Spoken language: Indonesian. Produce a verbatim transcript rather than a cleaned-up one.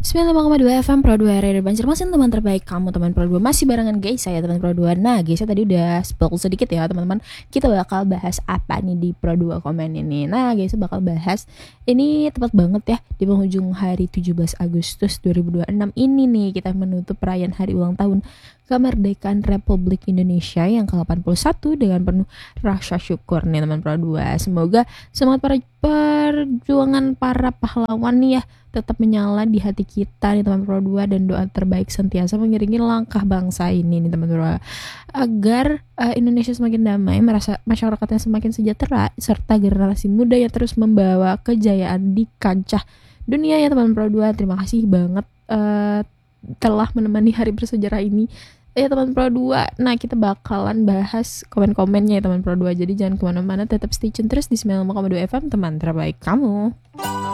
sembilan puluh lima koma dua F M Pro dua Radio Banjarmasin, teman terbaik kamu, teman Pro dua. Masih barengan guys, saya teman Pro dua. Nah guys, saya tadi udah spill sedikit ya teman-teman. Kita bakal bahas apa nih di Pro dua komen ini. Nah guys, bakal bahas ini tepat banget ya di penghujung hari tujuh belas Agustus dua ribu dua puluh enam ini nih. Kita menutup perayaan hari ulang tahun kemerdekaan Republik Indonesia yang ke delapan puluh satu dengan penuh rasa syukur nih teman Pro dua. Semoga semangat para perjuangan para pahlawan nih ya tetap menyala di hati kita nih teman Pro dua, dan doa terbaik sentiasa mengiringi langkah bangsa ini nih teman Pro dua, agar uh, Indonesia semakin damai, merasa masyarakatnya semakin sejahtera, serta generasi muda yang terus membawa kejayaan di kancah dunia ya teman Pro dua. Terima kasih banget uh, telah menemani hari bersejarah ini ya teman Pro dua. Nah kita bakalan bahas komen-komennya ya teman Pro dua, jadi jangan kemana-mana, tetap stay tune terus di sembilan puluh lima koma dua F M, teman terbaik kamu.